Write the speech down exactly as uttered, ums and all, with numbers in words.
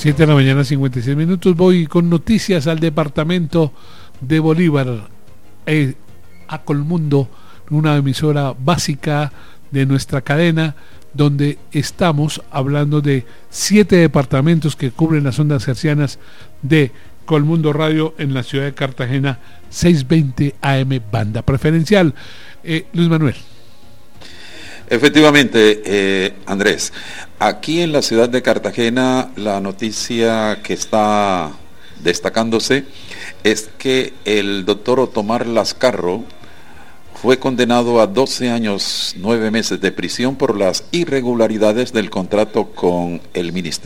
siete de la mañana, cincuenta y seis minutos. Voy con noticias al departamento de Bolívar, eh, a Colmundo, una emisora básica de nuestra cadena, donde estamos hablando de siete departamentos que cubren las ondas hercianas de Colmundo Radio en la ciudad de Cartagena, seiscientos veinte A M, banda preferencial. Eh, Luis Manuel. Efectivamente, eh, Andrés, aquí en la ciudad de Cartagena la noticia que está destacándose es que el doctor Otomar Lascarro fue condenado a doce años, nueve meses de prisión por las irregularidades del contrato con el Ministerio